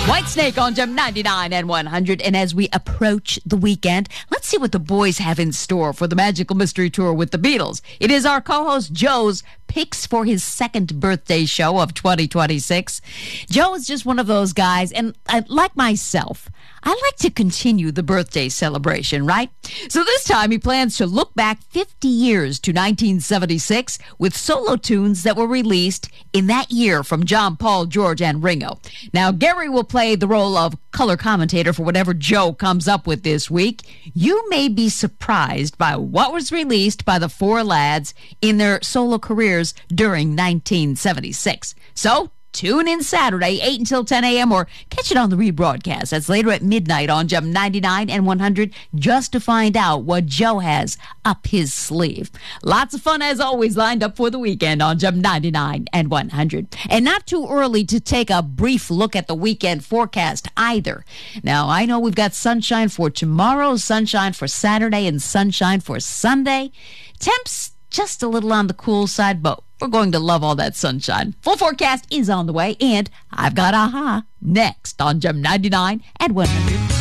Whitesnake on Gem 99 and 100. And as we approach the weekend, let's see what the boys have in store for the Magical Mystery Tour with the Beatles. It is our co-host Joe's picks for his second birthday show of 2026. Joe is just one of those guys, and like myself, I like to continue the birthday celebration, right? So this time he plans to look back 50 years to 1976 with solo tunes that were released in that year from John, Paul, George, and Ringo. Now, Gary will play the role of color commentator for whatever Joe comes up with this week. You may be surprised by what was released by the four lads in their solo careers during 1976. So, tune in Saturday, 8 until 10 a.m., or catch it on the rebroadcast. That's later at midnight on Gem 99 and 100, just to find out what Joe has up his sleeve. Lots of fun, as always, lined up for the weekend on Gem 99 and 100. And not too early to take a brief look at the weekend forecast either. Now, I know we've got sunshine for tomorrow, sunshine for Saturday, and sunshine for Sunday. Temps just a little on the cool side, but we're going to love all that sunshine. Full forecast is on the way, and I've got AHA next on Gem 99 and 100.